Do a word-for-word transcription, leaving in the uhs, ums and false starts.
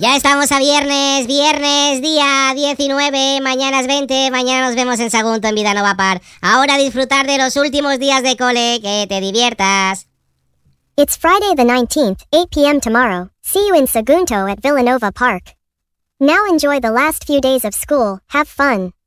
Ya estamos a viernes, viernes, día diecinueve, mañana es veinte, mañana nos vemos en Sagunto en Vida no va a par. Ahora disfrutar de los últimos días de cole, que te diviertas. It's Friday the nineteenth, eight p.m. tomorrow. See you in Sagunto at Villanova Park. Now enjoy the last few days of school, have fun.